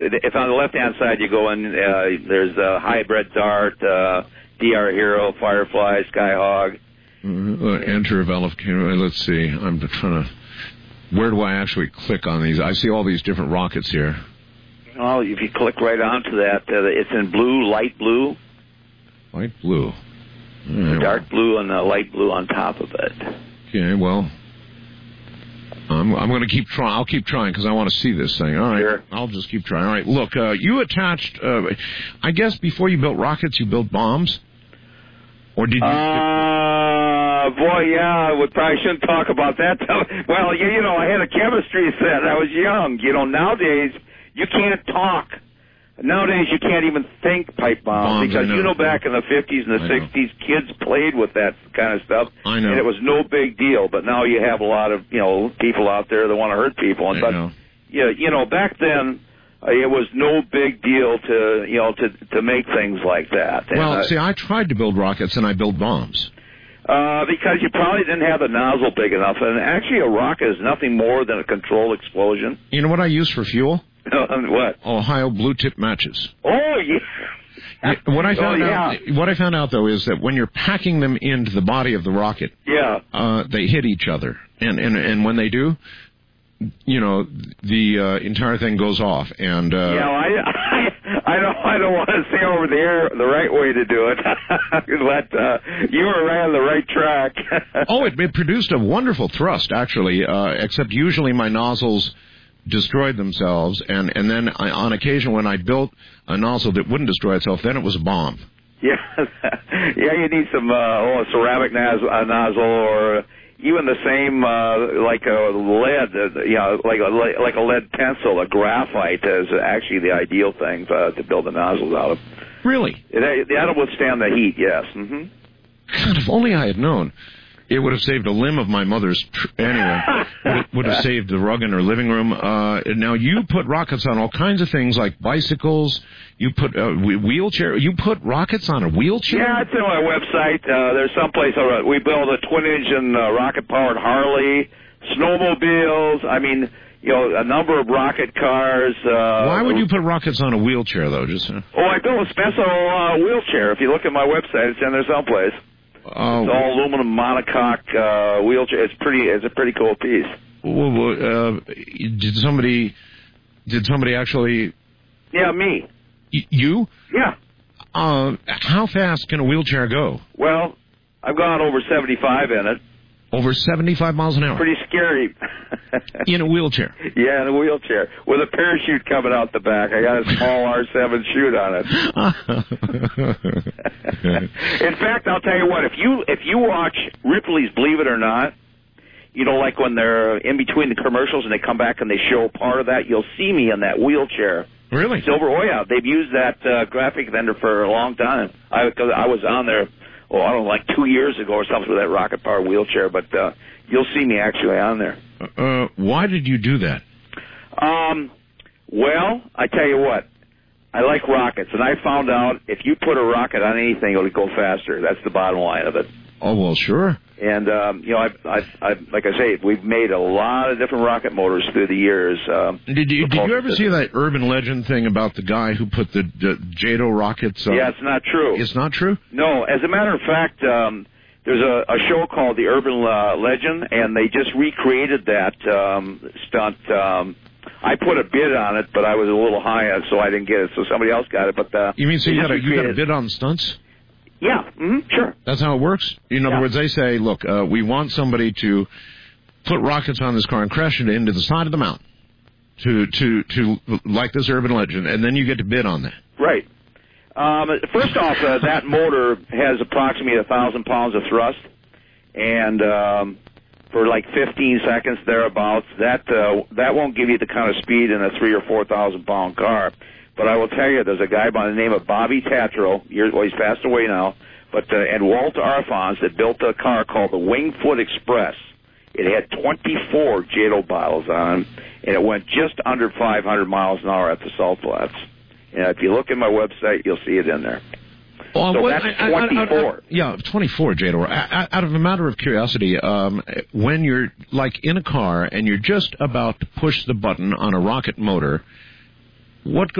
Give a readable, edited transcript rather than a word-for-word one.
if on the left-hand side you go in, there's Hybrid Dart, DR Hero, Firefly, Skyhawk. Enter Evolve. Let's see. I'm trying to... Where do I actually click on these? I see all these different rockets here. Oh, if you click right onto that, it's in blue, light blue. Light blue. Dark blue and light blue on top of it. Okay, well, I'm going to keep trying. I'll keep trying because I want to see this thing. All right, sure. I'll just keep trying. All right, look, you attached, I guess before you built rockets, you built bombs? Or did you... Boy, yeah, I probably shouldn't talk about that. Well, you know, I had a chemistry set. I was young. You know, nowadays, you can't talk. Nowadays, you can't even think pipe bombs because, you know, back in the 50s and the 60s, kids played with that kind of stuff. I know. And it was no big deal. But now you have a lot of, you know, people out there that want to hurt people. And, yeah, you know, back then, it was no big deal to, you know, to make things like that. Well, see, I tried to build rockets and I built bombs. Because you probably didn't have the nozzle big enough. And actually, a rocket is nothing more than a controlled explosion. You know what I use for fuel? What? Ohio blue tip matches. Oh, yeah. What I found out though is that when you're packing them into the body of the rocket, they hit each other, and when they do, you know, the entire thing goes off. And I don't want to say over the air the right way to do it, but you were right on the right track. Oh, it produced a wonderful thrust actually, except usually my nozzles destroyed themselves, and then on occasion when I built a nozzle that wouldn't destroy itself, then it was a bomb. Yeah, you need some ceramic nozzle or even the same like a lead, like a lead pencil, a graphite is actually the ideal thing to build the nozzles out of. Really? That'll withstand the heat. Yes. Mm-hmm. God, if only I had known. It would have saved a limb of my mother's. Anyway, would have saved the rug in her living room. Now, you put rockets on all kinds of things like bicycles. You put wheelchair. You put rockets on a wheelchair? Yeah, it's on my website. There's someplace we build a twin-engine rocket-powered Harley, snowmobiles. I mean, you know, a number of rocket cars. Why would you put rockets on a wheelchair, though? I built a special wheelchair. If you look at my website, it's in there someplace. It's all aluminum monocoque wheelchair. It's a pretty cool piece. Did somebody actually? Yeah, me. You? Yeah. How fast can a wheelchair go? Well, I've gone over 75 in it. Over 75 miles an hour? Pretty scary. In a wheelchair? Yeah, in a wheelchair. With a parachute coming out the back. I got a small R7 chute on it. In fact, I'll tell you what, if you watch Ripley's Believe It or Not, you know, like when they're in between the commercials and they come back and they show part of that, you'll see me in that wheelchair. Really? Silver, they've used that graphic vendor for a long time. I was on there, I don't know, like 2 years ago or something with that rocket power wheelchair, but you'll see me actually on there. Why did you do that? Well, I tell you what, I like rockets, and I found out if you put a rocket on anything, it'll go faster. That's the bottom line of it. Oh, well, sure. And, you know, I like I say, we've made a lot of different rocket motors through the years. Did you ever see that urban legend thing about the guy who put the JATO rockets on? Yeah, it's not true. It's not true? No. As a matter of fact, there's a show called The Urban Legend, and they just recreated that stunt. I put a bid on it, but I was a little high on it, so I didn't get it. So somebody else got it. But you mean so you got a bid on stunts? Yeah, sure. That's how it works? In other words, they say, look, we want somebody to put rockets on this car and crash it into the side of the mountain to like this urban legend, and then you get to bid on that. Right. First off, that motor has approximately 1,000 pounds of thrust, and for like 15 seconds thereabouts, that won't give you the kind of speed in a 3,000 or 4,000 pound car. But I will tell you, there's a guy by the name of Bobby Tatro. He's passed away now. But and Walt Arfons that built a car called the Wingfoot Express. It had 24 JATO bottles on, and it went just under 500 miles an hour at the salt flats. And if you look at my website, you'll see it in there. Well, so that's 24. 24 JATO. Out of a matter of curiosity, when you're like in a car and you're just about to push the button on a rocket motor, what goes